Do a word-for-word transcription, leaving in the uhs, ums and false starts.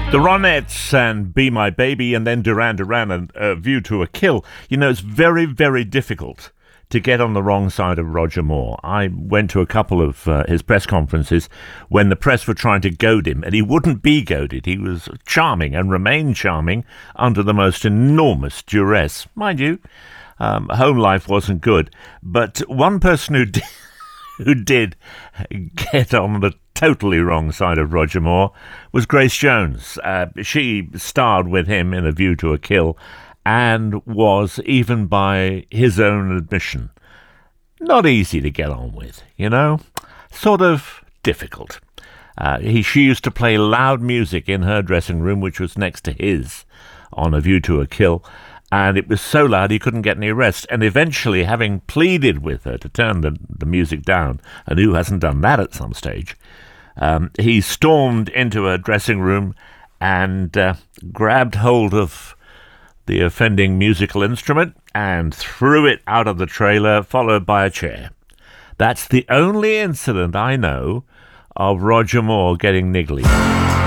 The Ronettes and Be My Baby, and then Duran Duran and uh, View to a Kill. You know, it's very, very difficult to get on the wrong side of Roger Moore. I went to a couple of uh, his press conferences when the press were trying to goad him, and he wouldn't be goaded. He was charming and remained charming under the most enormous duress. Mind you, um, home life wasn't good, but one person who did, who did get on the totally wrong side of Roger Moore was Grace Jones. Uh, she starred with him in A View to a Kill and was, even by his own admission, not easy to get on with, you know? Sort of difficult. Uh, he, she used to play loud music in her dressing room, which was next to his on A View to a Kill, and it was so loud he couldn't get any rest. And eventually, having pleaded with her to turn the, the music down, and who hasn't done that at some stage, Um, he stormed into her dressing room and uh, grabbed hold of the offending musical instrument and threw it out of the trailer, followed by a chair. That's the only incident I know of Roger Moore getting niggly.